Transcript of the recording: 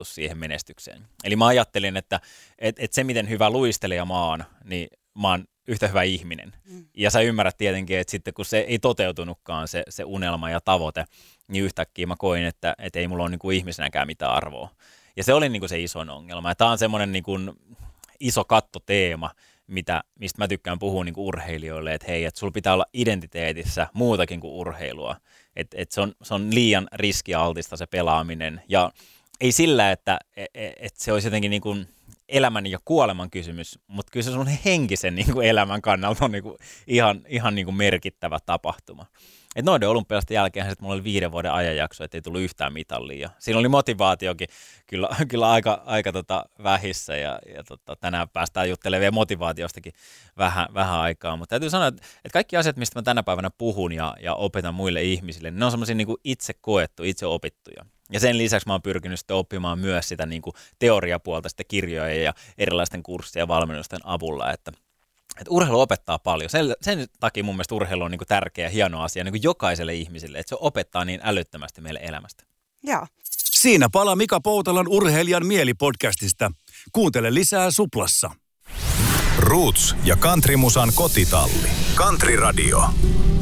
siihen menestykseen. Eli mä ajattelin, että se miten hyvä luistelija mä oon, niin mä oon yhtä hyvä ihminen. Ja sä ymmärrät tietenkin, että sitten kun se ei toteutunutkaan se unelma ja tavoite, niin yhtäkkiä mä koin, että ei mulla ole niin kuin ihmisenäkään mitään arvoa. Ja se oli niin kuin se isoin ongelma. Ja tää on semmoinen niin kuin iso kattoteema, mistä mä tykkään puhua niin kuin urheilijoille, että hei, että sulla pitää olla identiteetissä muutakin kuin urheilua. Että se on liian riskialtista se pelaaminen. Ja ei sillä, että se olisi jotenkin niin kuin elämän ja kuoleman kysymys, mutta kyllä se sun henkisen niin kuin elämän kannalta on niin kuin ihan niin kuin merkittävä tapahtuma. Et noiden olympialaisten jälkeen mulla oli 5 vuoden ajanjakso, ettei tullut yhtään mitallia. Siinä oli motivaatiokin kyllä aika vähissä ja tänään päästään juttelemaan vielä motivaatiostakin vähän aikaa. Mutta täytyy sanoa, että kaikki asiat, mistä mä tänä päivänä puhun ja opetan muille ihmisille, ne on semmoisia niin kuin itse koettu, itse opittuja. Ja sen lisäksi mä oon pyrkinyt sitten oppimaan myös sitä niin kuin teoriapuolta sitten kirjojen ja erilaisten kurssien ja valmennusten avulla, että urheilu opettaa paljon. Sen takia mun mielestä urheilu on niin kuin tärkeä ja hieno asia niin kuin jokaiselle ihmiselle, että se opettaa niin älyttömästi meille elämästä. Joo. Siinä palaa Mika Poutalan Urheilijan mieli-podcastista. Kuuntele lisää Suplassa. Roots ja Countrymusan kotitalli. Country Radio.